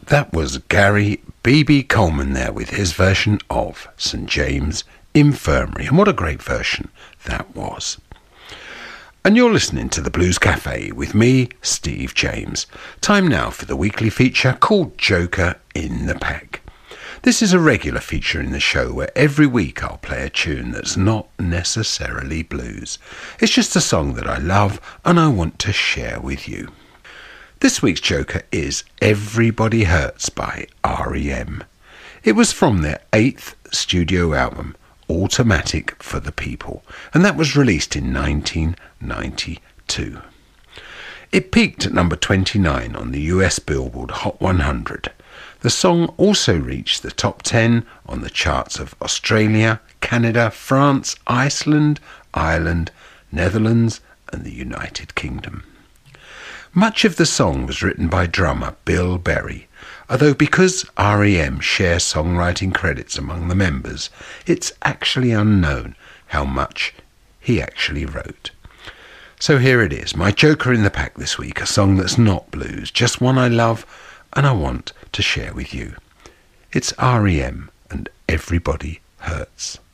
That was Gary B.B. Coleman there with his version of St. James Infirmary. And what a great version that was. And you're listening to the Blues Cafe with me, Steve James. Time now for the weekly feature called Joker in the Pack. This is a regular feature in the show where every week I'll play a tune that's not necessarily blues. It's just a song that I love and I want to share with you. This week's Joker is Everybody Hurts by R.E.M. It was from their 8th studio album, Automatic for the People, and that was released in 1992. It peaked at number 29 on the US Billboard Hot 100. The song also reached the top 10 on the charts of Australia, Canada, France, Iceland, Ireland, Netherlands and the United Kingdom. Much of the song was written by drummer Bill Berry, although because R.E.M. share songwriting credits among the members, it's actually unknown how much he actually wrote. So here it is, my Joker in the Pack this week, a song that's not blues, just one I love and I want to share with you. It's R.E.M. and Everybody Hurts.